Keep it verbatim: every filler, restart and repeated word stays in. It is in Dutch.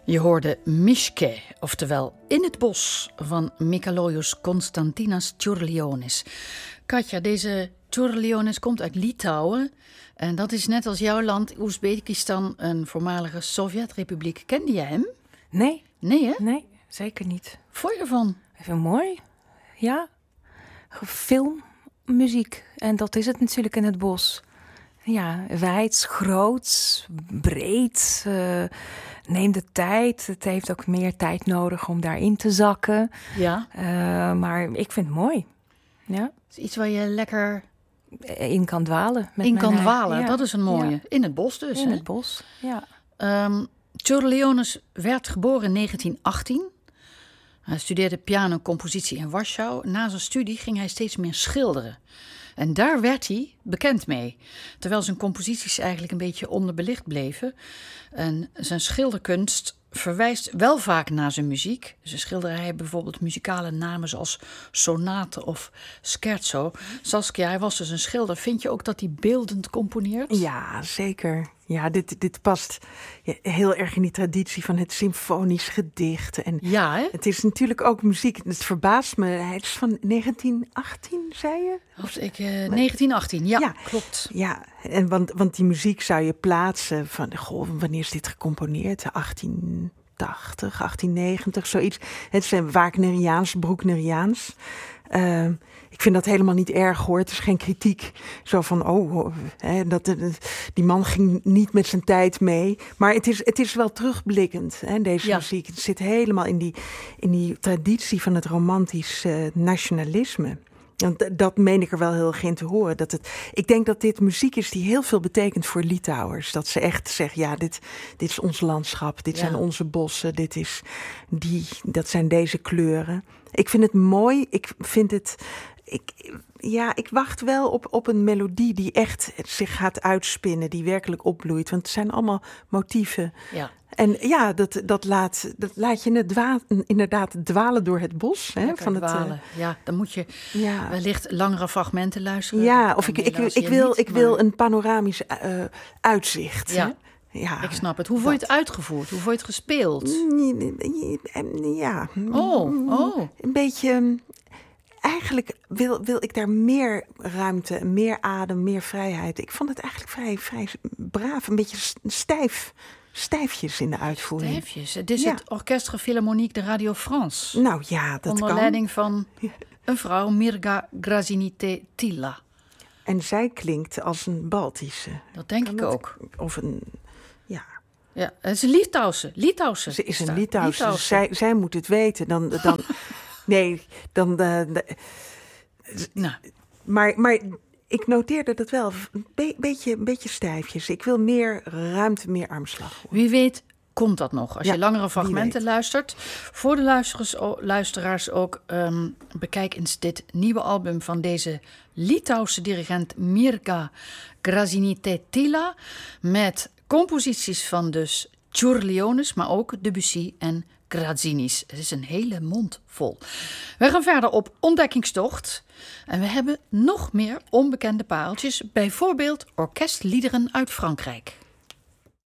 Je hoorde Miške, oftewel In het bos, van Mikalojus Konstantinas Čiurlionis. Katja, deze Čiurlionis komt uit Litouwen. En dat is net als jouw land, Oezbekistan, een voormalige Sovjetrepubliek. Kende jij hem? Nee. Nee, hè? Nee, zeker niet. Vond je ervan? Even mooi. Ja. Filmmuziek. En dat is het natuurlijk in het bos. Ja, wijd, groot, breed. Uh, neem de tijd. Het heeft ook meer tijd nodig om daarin te zakken. Ja. Uh, maar ik vind het mooi. Ja. Het is iets waar je lekker in kan dwalen. Met in mijn kan eigen, dwalen, ja. Dat is een mooie. Ja. In het bos dus. In hè? het bos, ja. Um, Čiurlionis werd geboren in negentien achttien. Hij studeerde piano en compositie in Warschau. Na zijn studie ging hij steeds meer schilderen. En daar werd hij bekend mee. Terwijl zijn composities eigenlijk een beetje onderbelicht bleven. En zijn schilderkunst verwijst wel vaak naar zijn muziek. Ze schilderde hij bijvoorbeeld muzikale namen zoals sonate of scherzo. Saskia, hij was dus een schilder. Vind je ook dat hij beeldend componeert? Ja, zeker. Ja, dit, dit past heel erg in die traditie van het symfonisch gedicht. En ja, hè? Het is natuurlijk ook muziek. Het verbaast me. Het is van negentien achttien, zei je? Of ik, uh, negentien achttien, ja, ja, klopt. Ja, en want, want die muziek zou je plaatsen van, goh, wanneer is dit gecomponeerd? achttien tachtig, achttien negentig, zoiets. Het is Wagneriaans, Bruckneriaans. Uh, ik vind dat helemaal niet erg, hoor. Het is geen kritiek. Zo van, oh, hè, dat, uh, die man ging niet met zijn tijd mee. Maar het is, het is wel terugblikkend, hè, deze ja. muziek. Het zit helemaal in die, in die traditie van het romantisch uh, nationalisme. Want dat meen ik er wel heel erg in te horen. Dat het, ik denk dat dit muziek is die heel veel betekent voor Litouwers. Dat ze echt zeggen, ja, dit, dit is ons landschap. Dit ja. zijn onze bossen. Dit is die, dat zijn deze kleuren. Ik vind het mooi. Ik vind het... Ik, ja, ik wacht wel op, op een melodie die echt zich gaat uitspinnen. Die werkelijk opbloeit. Want het zijn allemaal motieven. Ja. En ja, dat, dat, laat, dat laat je dwa- inderdaad dwalen door het bos. Hè, van het, dwalen. Uh, ja, dan moet je ja. wellicht langere fragmenten luisteren. Ja, of ik, ik, ik, ik, wil, niet, ik maar... wil een panoramisch uh, uitzicht. Ja. Hè? Ja, ik snap het. Hoe vond je het uitgevoerd? Hoe vond je het gespeeld? Ja. Oh, oh. Een beetje... Eigenlijk wil, wil ik daar meer ruimte, meer adem, meer vrijheid. Ik vond het eigenlijk vrij, vrij braaf. Een beetje stijf. Stijfjes in de uitvoering. Stijfjes. Het is ja. het Orchestre Philharmonique de Radio France. Nou ja, dat Onder kan. leiding van een vrouw, Mirga Gražinytė-Tyla. En zij klinkt als een Baltische. Dat denk kan ik dat, ook. Of een, ja. Ja, het is een Litouwse. Litouwse. Ze is een Litouwse. Litouwse. Zij, zij moet het weten. Dan, dan, nee, dan... Uh, nou. Maar... maar ik noteerde dat wel, een be- beetje, beetje stijfjes. Ik wil meer ruimte, meer armslag. Wie weet komt dat nog. Als ja, je langere fragmenten luistert. Voor de luisteraars, luisteraars ook, um, bekijk eens dit nieuwe album van deze Litouwse dirigent Mirga Gražinytė-Tyla. Met composities van dus Čiurlionis, maar ook Debussy en Grazinis. Het is een hele mond vol. We gaan verder op ontdekkingstocht. En we hebben nog meer onbekende pareltjes. Bijvoorbeeld orkestliederen uit Frankrijk.